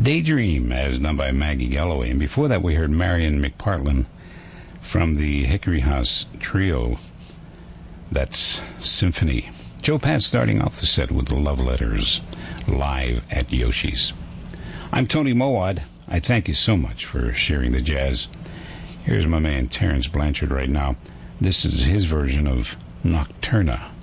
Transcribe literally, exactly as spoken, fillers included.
Daydream, as done by Maggie Galloway. And before that, we heard Marion McPartlin from the Hickory House Trio. That's Symphony. Joe Pass starting off the set with the Love Letters live at Yoshi's. I'm Tony Mowad. I thank you so much for sharing the jazz. Here's my man Terrence Blanchard right now. This is his version of Nocturna.